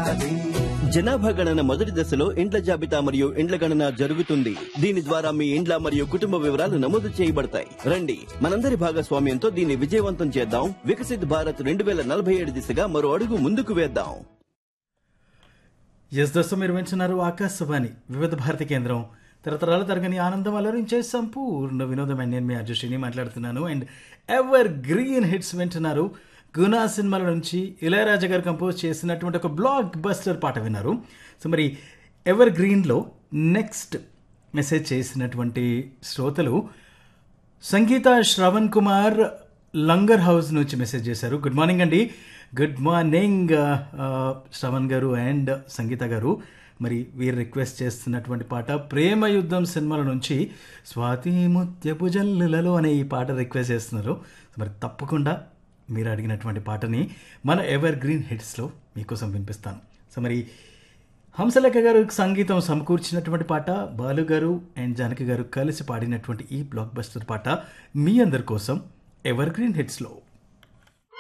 జనాభా గణన మొదటి దశలో ఇండ్ల జాబితా మరియు ఇండ్ల గణన జరుగుతుంది. దీని ద్వారా మీ ఇండ్ల మరియు కుటుంబ వివరాలు నమోదు చేయబడతాయి. రండి, మనందరి భాగస్వామ్యంతో దీన్ని విజయవంతం చేద్దాం. వికసిత్ భారత్ 2047 దిశగా మరో అడుగు ముందుకు వేద్దాం. ఎస్ దోస్తు, మీరు వింటున్నారు ఆకాశవాణి వివిధ భారతి కేంద్రం. తరతరాల తరగని ఆనందం అలరించే సంపూర్ణ వినోదమైన నేను మీ అర్జుషిని మాట్లాడుతున్నాను. అండ్ ఎవర్ గ్రీన్ హిట్స్ వింటున్నారు. గునా సినిమాల నుంచి ఇళయరాజా గారు కంపోజ్ చేసినటువంటి ఒక బ్లాక్ బస్టర్ పాట విన్నారు. సో మరి ఎవర్ గ్రీన్లో నెక్స్ట్ మెసేజ్ చేసినటువంటి శ్రోతలు సంగీత శ్రవణ్ కుమార్ లంగర్ హౌస్ నుంచి మెసేజ్ చేశారు. గుడ్ మార్నింగ్ అండి. గుడ్ మార్నింగ్ శ్రవణ్ గారు అండ్ సంగీత గారు. మరి వీరు రిక్వెస్ట్ చేస్తున్నటువంటి పాట ప్రేమ యుద్ధం సినిమాల నుంచి స్వాతి ముత్యపు జల్లులలో అనే ఈ పాట రిక్వెస్ట్ చేస్తున్నారు. మరి తప్పకుండా మీరు అడిగినటువంటి పాటని మన ఎవర్ గ్రీన్ హిట్స్లో మీకోసం వినిపిస్తాను. సో మరి హంసలేఖ గారు సంగీతం సమకూర్చినటువంటి పాట, బాలు గారు అండ్ జానకి గారు కలిసి పాడినటువంటి ఈ బ్లాక్ బస్టర్ పాట మీ అందరి కోసం ఎవర్ గ్రీన్ హిట్స్లో.